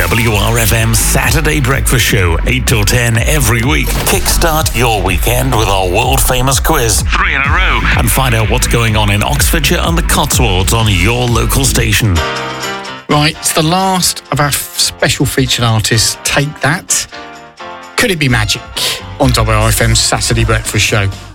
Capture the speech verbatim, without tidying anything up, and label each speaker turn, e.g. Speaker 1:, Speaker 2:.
Speaker 1: W R F M Saturday Breakfast Show, eight till ten every week. Kickstart your weekend with our world-famous quiz, three in a row, and find out what's going on in Oxfordshire and the Cotswolds on your local station.
Speaker 2: Right, it's the last of our special featured artists. Take that. Could it be magic on W R F M's Saturday Breakfast Show?